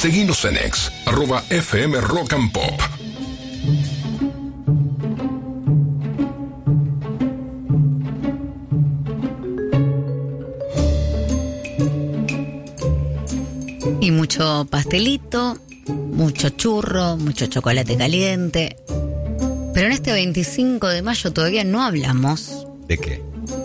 Seguinos en X, @FM Rock and Pop. Y mucho pastelito, mucho churro, mucho chocolate caliente. Pero en este 25 de mayo todavía no hablamos. ¿De qué?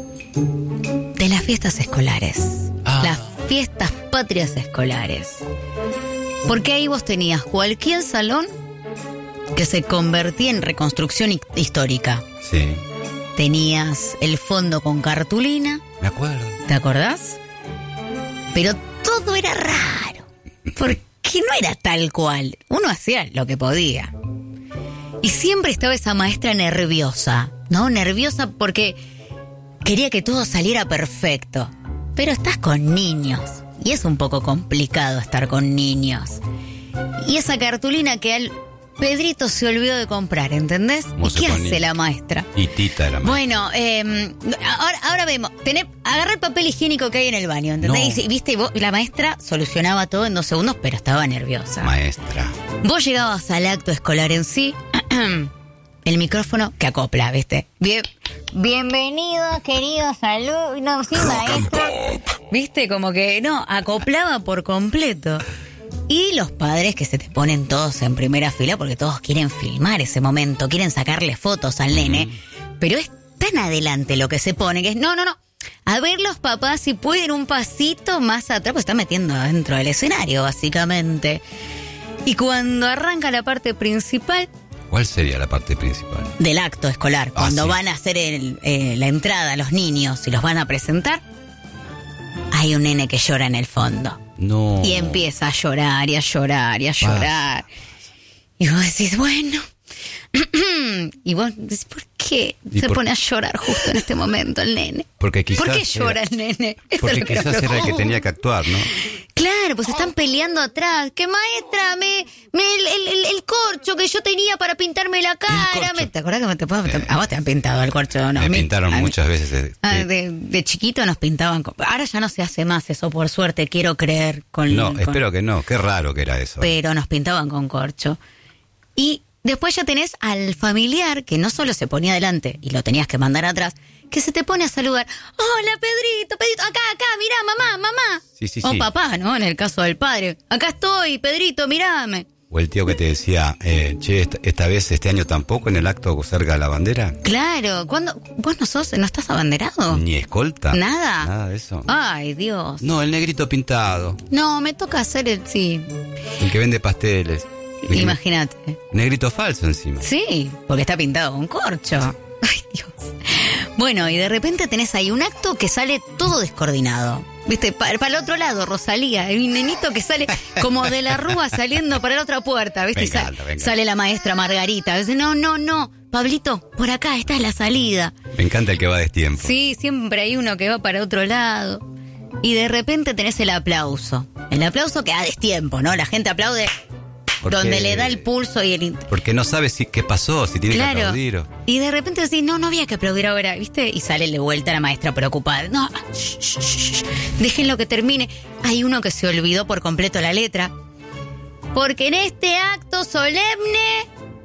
De las fiestas escolares. Las fiestas patrias escolares. Porque ahí vos tenías cualquier salón que se convertía en reconstrucción histórica. Sí. Tenías el fondo con cartulina. Me acuerdo. ¿Te acordás? Pero todo era raro. Porque no era tal cual. Uno hacía lo que podía. Y siempre estaba esa maestra nerviosa, ¿no? Nerviosa porque quería que todo saliera perfecto. Pero estás con niños. Y es un poco complicado estar con niños. Y esa cartulina que al Pedrito se olvidó de comprar, ¿entendés? ¿Y qué hace la maestra? Y Tita la maestra. Bueno, ahora vemos. Agarra el papel higiénico que hay en el baño, ¿entendés? No. Y viste, la maestra solucionaba todo en 2 segundos, pero estaba nerviosa. Maestra. Vos llegabas al acto escolar en sí, el micrófono que acopla, ¿viste? Bienvenidos, queridos alumnos, sí, maestra. ¿Viste? Como que, no, acoplaba por completo. Y los padres que se te ponen todos en primera fila porque todos quieren filmar ese momento, quieren sacarle fotos al nene. Pero es tan adelante lo que se pone que es, no. A ver los papás si pueden un pasito más atrás, pues está metiendo adentro del escenario, básicamente. Y cuando arranca la parte principal... ¿Cuál sería la parte principal? Del acto escolar, cuando sí. van a hacer la entrada a los niños y los van a presentar, hay un nene que llora en el fondo. No. Y empieza a llorar y a llorar y a llorar. Y vos decís, bueno. Y vos decís, ¿por qué se pone a llorar justo en este momento el nene? Porque quizás ¿Por qué llora el nene? Eso porque es lo que quizás era el que tenía que actuar, ¿no? Claro, pues están peleando atrás. Que maestra, el corcho que yo tenía para pintarme la cara. ¿Te acordás que a vos te han pintado el corcho? No, me pintaron muchas veces. De chiquito nos pintaban. Ahora ya no se hace más eso, por suerte, quiero creer. Espero que no. Qué raro que era eso. Pero nos pintaban con corcho. Y después ya tenés al familiar que no solo se ponía adelante y lo tenías que mandar atrás, que se te pone a saludar. Hola, Pedrito, acá, mirá, mamá. Sí. O papá, ¿no? En el caso del padre. Acá estoy, Pedrito, mirame. O el tío que te decía, esta vez, este año tampoco en el acto cerca de la bandera. Claro, ¿vos no estás abanderado? Ni escolta. ¿Nada? Nada de eso. Ay, Dios. No, el negrito pintado. No, me toca hacer el que vende pasteles. Imagínate. Negrito falso encima. Sí, porque está pintado con corcho. Ay, Dios. Bueno, y de repente tenés ahí un acto que sale todo descoordinado. ¿Viste? Para el otro lado, Rosalía, el nenito que sale como de la rúa saliendo para la otra puerta, ¿viste? Sale la maestra Margarita. Dice, no, Pablito, por acá, esta es la salida. Me encanta el que va a destiempo. Sí, siempre hay uno que va para otro lado. Y de repente tenés el aplauso. El aplauso que a destiempo, ¿no? La gente aplaude... Donde le da el pulso y el... Porque no sabe qué pasó, si tiene que aplaudir. Y de repente decís, no había que aplaudir ahora, ¿viste? Y sale de vuelta la maestra preocupada. No, déjenlo que termine. Hay uno que se olvidó por completo la letra. Porque en este acto solemne...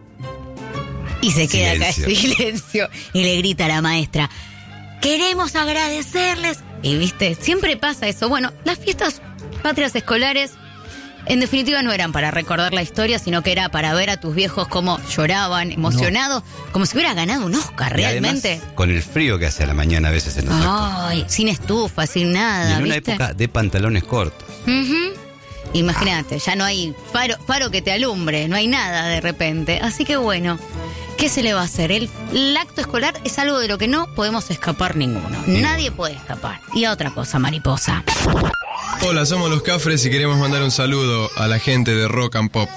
Y se queda acá en silencio. Y le grita a la maestra, queremos agradecerles. Y, ¿viste? Siempre pasa eso. Bueno, las fiestas patrias escolares... En definitiva no eran para recordar la historia, sino que era para ver a tus viejos cómo lloraban, emocionados, como si hubiera ganado un Oscar, realmente. Además, con el frío que hace a la mañana a veces en los actos. Sin estufa, sin nada, y en una ¿viste? época de pantalones cortos. Imagínate, ya no hay faro que te alumbre, no hay nada de repente. Así que bueno, ¿qué se le va a hacer? El acto escolar es algo de lo que no podemos escapar ninguno. Nadie puede escapar. Y a otra cosa, mariposa. Hola, somos los Cafres y queremos mandar un saludo a la gente de Rock and Pop.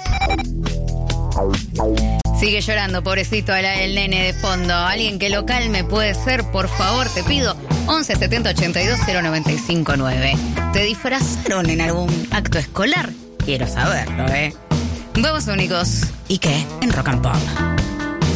Sigue llorando, pobrecito, el nene de fondo. Alguien que lo calme puede ser, por favor, te pido. 11 70 82 095 9. ¿Te disfrazaron en algún acto escolar? Quiero saberlo, Vamos únicos. ¿Y qué? En Rock and Pop.